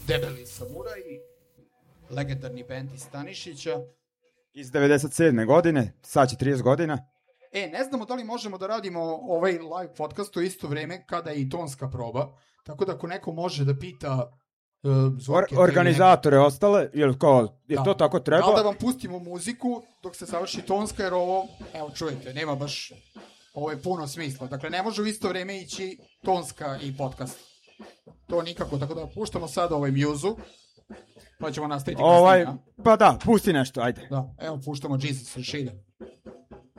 Debeli samuraj, legendarni bend iz Stanišića. Iz 97. godine, sad će 30 godina. Ne znamo da li možemo da radimo ovaj live podcast u isto vreme kada je i tonska proba, tako da ako neko može da pita organizatore ostale, je to tako treba? Da li da vam pustimo muziku dok se završi tonska, jer ovo, evo čujete, nema baš, ovo je puno smisla. Dakle, ne može u isto vreme ići tonska i podcast. To nikako, tako da puštamo sad ovaj mjuzu, pa ćemo nastaviti kasnije. Pa da, pusti nešto, ajde. Da, evo puštamo Jesus Rashida.